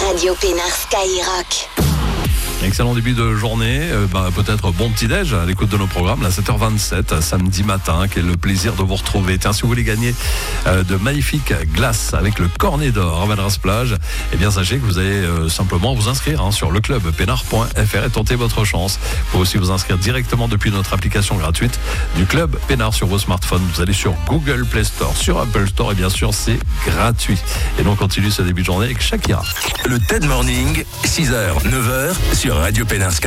Radio Pénard Skyrock. Excellent début de journée, peut-être bon petit-déj à l'écoute de nos programmes, là 7h27, samedi matin, quel le plaisir de vous retrouver. Tiens, si vous voulez gagner de magnifiques glaces avec le Cornet d'Or à Madras-Plage, eh bien sachez que vous allez simplement vous inscrire sur leclubpénard.fr et tenter votre chance. Vous pouvez aussi vous inscrire directement depuis notre application gratuite du Club Pénard sur vos smartphones. Vous allez sur Google Play Store, sur Apple Store et bien sûr c'est gratuit. Et donc on continue ce début de journée avec Shakira. Le TED Morning, 6h, 9h sur Radio Pénard Sky.